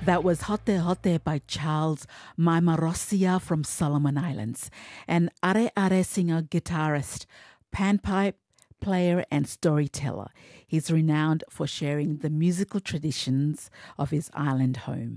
That was Hote Hote by Charles Maimarosia from Solomon Islands, an Are Are singer-guitarist, panpipe player and storyteller. He's renowned for sharing the musical traditions of his island home.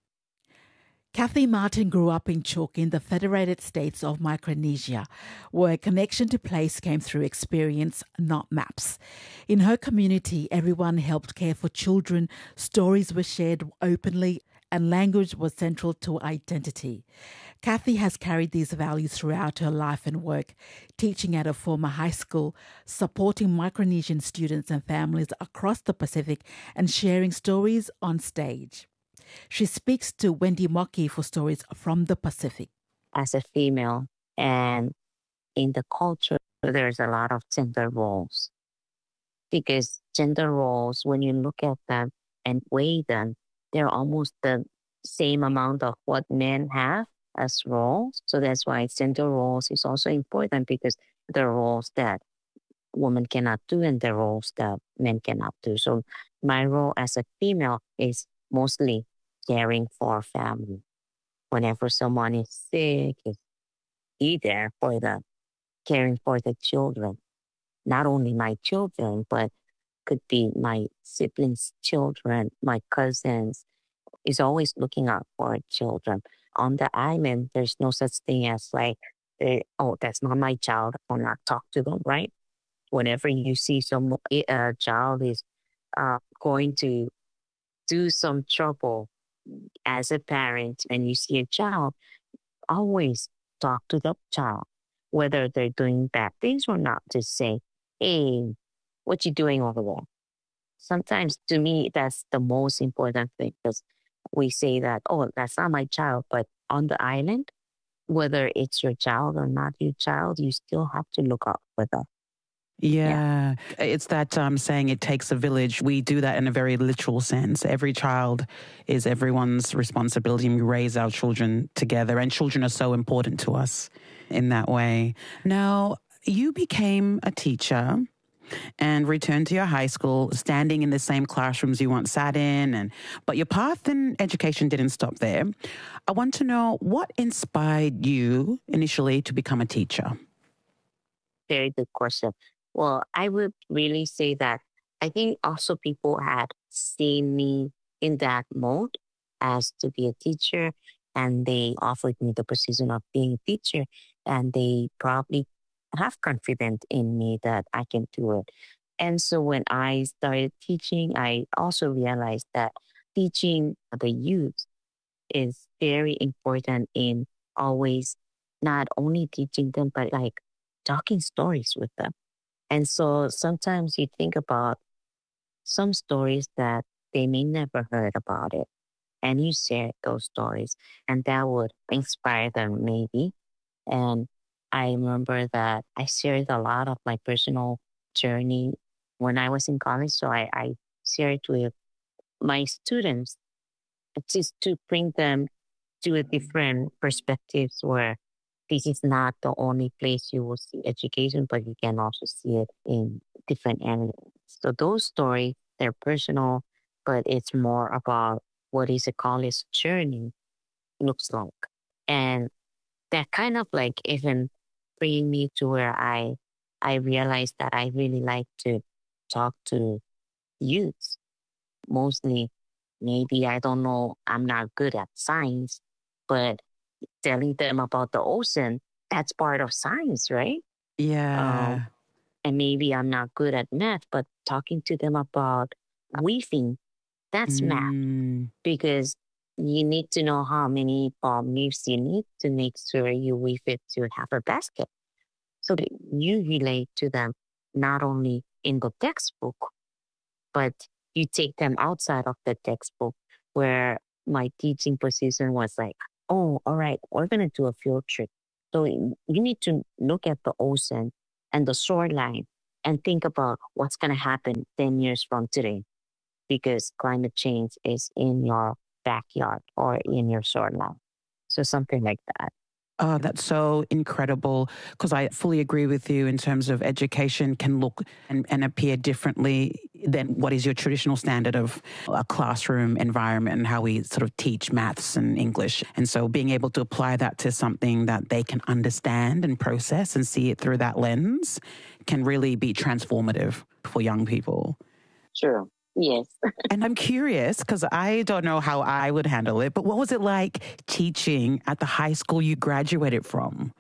Kathy Martin grew up in Chuuk in the Federated States of Micronesia, where a connection to place came through experience, not maps. In her community, everyone helped care for children, stories were shared openly, and language was central to identity. Kathy has carried these values throughout her life and work, teaching at a former high school, supporting Micronesian students and families across the Pacific, and sharing stories on stage. She speaks to Wendy Moki for stories from the Pacific. As a female, and in the culture, there's a lot of gender roles. Because gender roles, when you look at them and weigh them, they're almost the same amount of what men have as roles. So that's why gender roles is also important, because the roles that women cannot do and the roles that men cannot do. So my role as a female is mostly caring for family. Whenever someone is sick, be there for them, caring for the children. Not only my children, but could be my siblings' children, my cousins, is always looking out for children. On the island, there's no such thing as like, oh, that's not my child, I'll not talk to them, right? Whenever you see a child is going to do some trouble, as a parent, and you see a child, always talk to the child, whether they're doing bad things or not. Just say, hey, what you doing over there? Sometimes to me, that's the most important thing, because we say that, oh, that's not my child. But on the island, whether it's your child or not your child, you still have to look out for them. Yeah. It's that saying, it takes a village. We do that in a very literal sense. Every child is everyone's responsibility, and we raise our children together, and children are so important to us in that way. Now, you became a teacher and returned to your high school, standing in the same classrooms you once sat in, but your path in education didn't stop there. I want to know, what inspired you initially to become a teacher? Very good question. Well, I would really say that I think also people had seen me in that mode as to be a teacher, and they offered me the position of being a teacher, and they probably have confidence in me that I can do it. And so when I started teaching, I also realized that teaching the youth is very important in always not only teaching them, but like talking stories with them. And so sometimes you think about some stories that they may never heard about it, and you share those stories, and that would inspire them maybe. And I remember that I shared a lot of my personal journey when I was in college. So I shared with my students just to bring them to a different perspectives, where this is not the only place you will see education, but you can also see it in different areas. So those stories, they're personal, but it's more about what is a college journey looks like. And that kind of like even bring me to where I realized that I really like to talk to youths. Mostly, maybe, I don't know, I'm not good at science, but telling them about the ocean, that's part of science, right? Yeah. And maybe I'm not good at math, but talking to them about weaving, that's math. Because you need to know how many palm leaves you need to make sure you weave it to have a basket. So that you relate to them not only in the textbook, but you take them outside of the textbook, where my teaching position was like, oh, all right, we're going to do a field trip. So you need to look at the ocean and the shoreline and think about what's going to happen 10 years from today, because climate change is in your backyard or in your shoreline. So something like that. Oh, that's so incredible, because I fully agree with you in terms of education can look and appear differently than what is your traditional standard of a classroom environment and how we sort of teach maths and English. And so being able to apply that to something that they can understand and process and see it through that lens can really be transformative for young people. Sure. Yes. And I'm curious, because I don't know how I would handle it, but what was it like teaching at the high school you graduated from?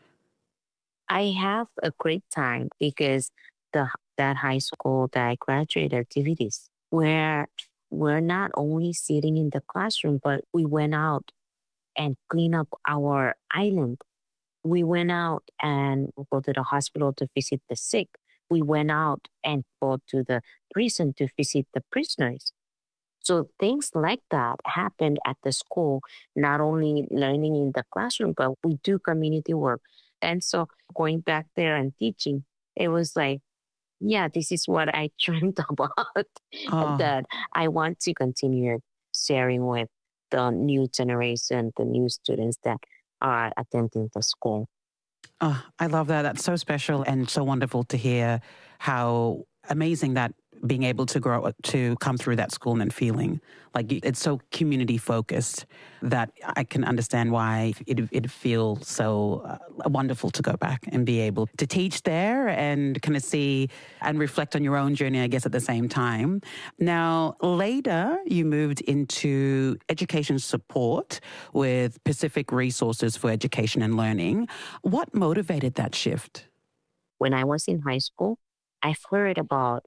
I have a great time because that high school that I graduated activities where we're not only sitting in the classroom, but we went out and clean up our island. We went out and go to the hospital to visit the sick. We went out and go to the prison to visit the prisoners. So things like that happened at the school, not only learning in the classroom, but we do community work. And so going back there and teaching, it was like, yeah, this is what I dreamed about, that I want to continue sharing with the new generation, the new students that are attending the school. Oh, I love that. That's so special and so wonderful to hear how amazing that being able to grow, to come through that school and feeling like it's so community focused that I can understand why it feels so wonderful to go back and be able to teach there and kind of see and reflect on your own journey, I guess, at the same time. Now, later you moved into education support with Pacific Resources for Education and Learning. What motivated that shift? When I was in high school, I've heard about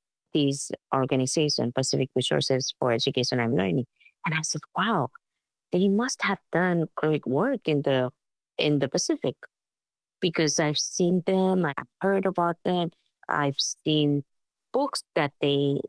this organization, Pacific Resources for Education and Learning. And I said, wow, they must have done great work in the Pacific, because I've seen them, I've heard about them, I've seen books that they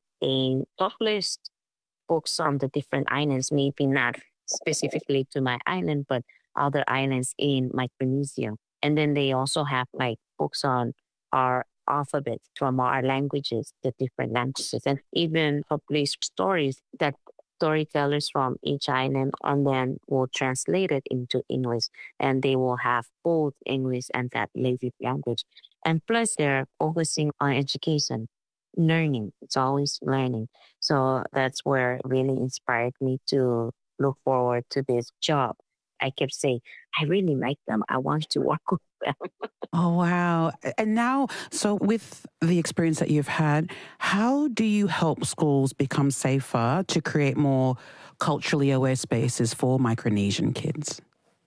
published, books on the different islands, maybe not specifically to my island, but other islands in Micronesia. And then they also have like books on our alphabet from our languages, the different languages, and even publish stories that storytellers from each island and then will translate it into English, and they will have both English and that native language. And plus they're focusing on education, learning. It's always learning. So that's where it really inspired me to look forward to this job. I kept saying, I really like them. I want to work with them. Oh, wow. And now, so with the experience that you've had, how do you help schools become safer to create more culturally aware spaces for Micronesian kids?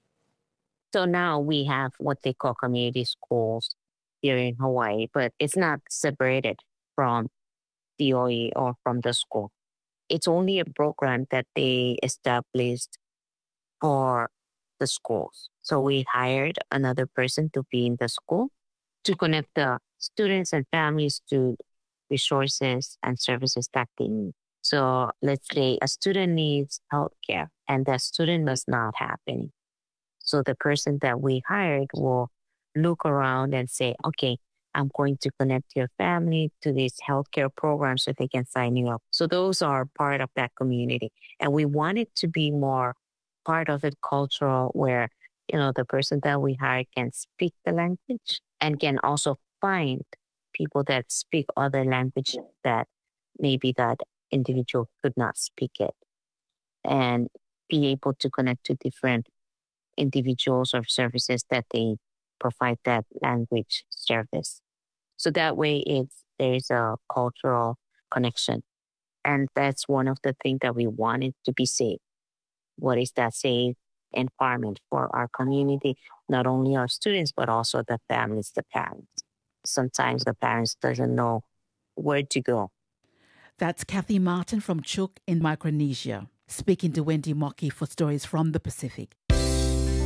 So now we have what they call community schools here in Hawaii, but it's not separated from DOE or from the school. It's only a program that they established for the schools. So we hired another person to be in the school to connect the students and families to resources and services that they need. So let's say a student needs healthcare and that student does not have any. So the person that we hired will look around and say, okay, I'm going to connect your family to this healthcare program so they can sign you up. So those are part of that community. And we want it to be more part of it cultural where, you know, the person that we hire can speak the language and can also find people that speak other language that maybe that individual could not speak it, and be able to connect to different individuals or services that they provide that language service. So that way there's a cultural connection. And that's one of the things that we wanted to be safe. What is that safe environment for our community, not only our students, but also the families, the parents. Sometimes the parents doesn't know where to go. That's Kathy Martin from Chuuk in Micronesia, speaking to Wendy Mockey for Stories from the Pacific.